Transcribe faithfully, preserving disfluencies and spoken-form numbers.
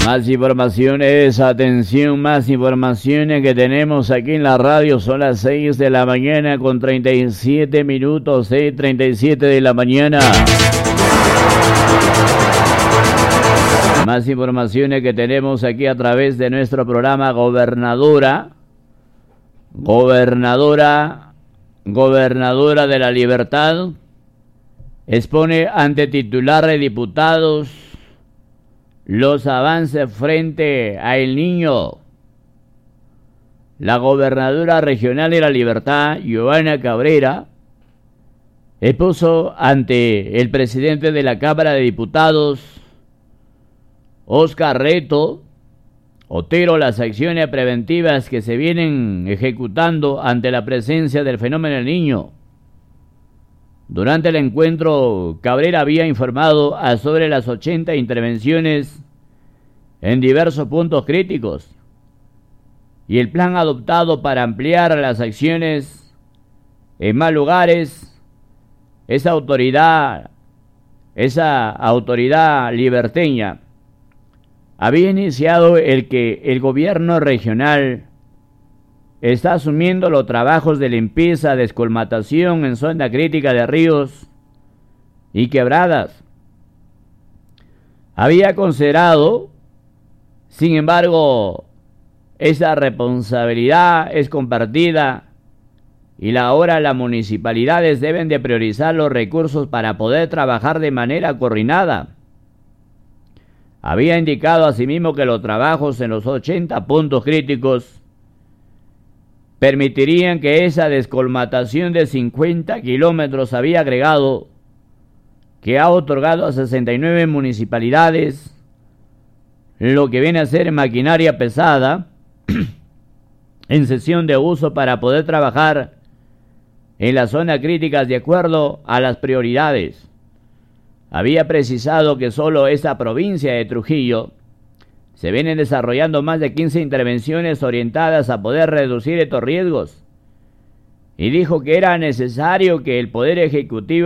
Más informaciones, atención, más informaciones que tenemos aquí en la radio. Son las seis de la mañana con treinta y siete minutos, seis treinta y siete de la mañana. Más informaciones que tenemos aquí a través de nuestro programa Gobernadora. Gobernadora, Gobernadora de la Libertad, expone ante titular de diputados los avances frente a El Niño. La gobernadora regional de la Libertad, Joana Cabrera, expuso ante el presidente de la Cámara de Diputados, Oscar Reto Otero, las acciones preventivas que se vienen ejecutando ante la presencia del fenómeno El Niño. Durante el encuentro, Cabrera había informado a sobre las ochenta intervenciones en diversos puntos críticos y el plan adoptado para ampliar las acciones en más lugares. Esa autoridad, esa autoridad liberteña había iniciado el que el gobierno regional está asumiendo los trabajos de limpieza, descolmatación en zona crítica de ríos y quebradas. Había considerado, sin embargo, esa responsabilidad es compartida y ahora las municipalidades deben de priorizar los recursos para poder trabajar de manera coordinada. Había indicado asimismo que los trabajos en los ochenta puntos críticos permitirían que esa descolmatación de cincuenta kilómetros había agregado que ha otorgado a sesenta y nueve municipalidades lo que viene a ser maquinaria pesada en sesión de uso para poder trabajar en las zonas críticas de acuerdo a las prioridades. Había precisado que solo esta provincia de Trujillo se vienen desarrollando más de quince intervenciones orientadas a poder reducir estos riesgos y dijo que era necesario que el Poder Ejecutivo